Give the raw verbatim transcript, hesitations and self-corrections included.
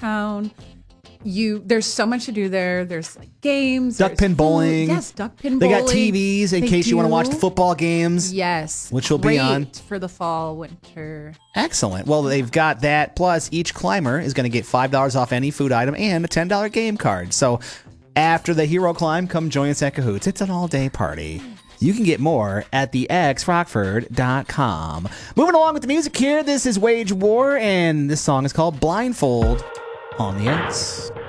downtown. You there's so much to do there. There's like games, duck pin bowling. Yes, duck pin they bowling. They got T Vs in they case do. you want to watch the football games. Yes, which will be on for the fall, winter. Excellent. Well, they've got that. Plus, each climber is going to get five dollars off any food item and a ten dollar game card. So, after the hero climb, come join us at Cahoots. It's an all day party. You can get more at the x rockford dot com. Moving along with the music here, this is Wage War, and this song is called Blindfold on the X.